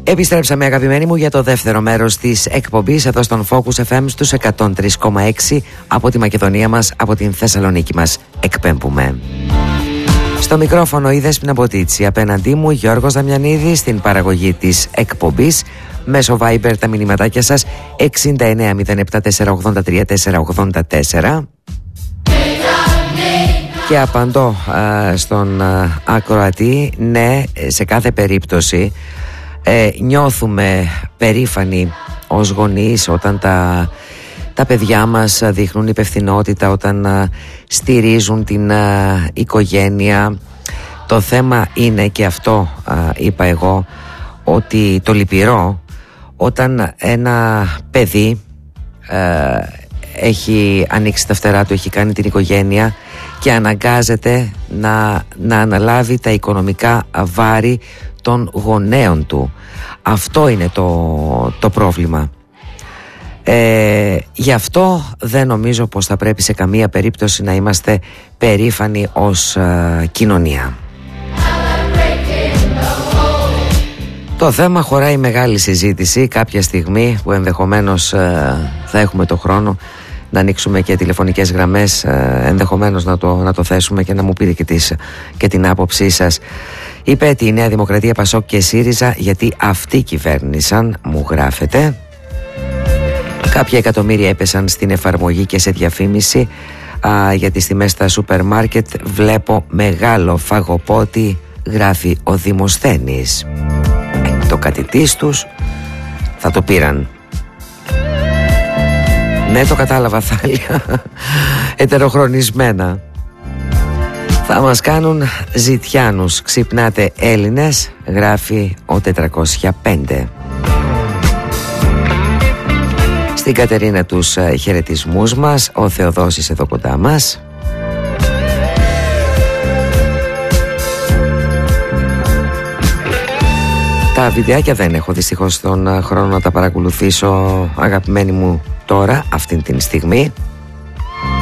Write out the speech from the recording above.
Επιστρέψαμε, αγαπημένοι μου, για το δεύτερο μέρος της εκπομπής εδώ στον Focus FM στους 103,6 από τη Μακεδονία μας, από την Θεσσαλονίκη μας εκπέμπουμε. Στο μικρόφωνο η Δέσποινα Μποτίτσι, απέναντί μου Γιώργος Δαμιανίδης, στην παραγωγή της εκπομπής. Μέσω Viber τα μηνυματάκια σας 6907 και απαντώ στον ακροατή. Ναι, σε κάθε περίπτωση νιώθουμε περήφανοι ως γονείς όταν τα παιδιά μας δείχνουν υπευθυνότητα, όταν στηρίζουν την οικογένεια. Το θέμα είναι, και αυτό είπα εγώ, ότι το λυπηρό όταν ένα παιδί έχει ανοίξει τα φτερά του, έχει κάνει την οικογένεια και αναγκάζεται να αναλάβει τα οικονομικά βάρη των γονέων του. Αυτό είναι το πρόβλημα. Γι' αυτό δεν νομίζω πως θα πρέπει σε καμία περίπτωση να είμαστε περήφανοι ως κοινωνία. Το θέμα χωράει μεγάλη συζήτηση κάποια στιγμή που ενδεχομένως θα έχουμε το χρόνο να ανοίξουμε και τηλεφωνικές γραμμές, ενδεχομένως να το θέσουμε και να μου πείτε και την άποψή σας. Είπε η Νέα Δημοκρατία, Πασόκ και ΣΥΡΙΖΑ γιατί αυτοί κυβέρνησαν, μου γράφετε. Κάποια εκατομμύρια έπεσαν στην εφαρμογή και σε διαφήμιση για τις τιμές στα σούπερ μάρκετ. Βλέπω μεγάλο φαγοπότη, γράφει ο Δημοσθένης. Το κατητής τους θα το πήραν. Ναι, το κατάλαβα, Θάλια. Ετεροχρονισμένα. Θα μας κάνουν ζητιάνους. Ξυπνάτε Έλληνες, γράφει ο 405. Στην Κατερίνα τους χαιρετισμούς μας, ο Θεοδόσης εδώ κοντά μας. Τα βιντεάκια δεν έχω δυστυχώς τον χρόνο να τα παρακολουθήσω, αγαπημένοι μου, τώρα, αυτήν την στιγμή.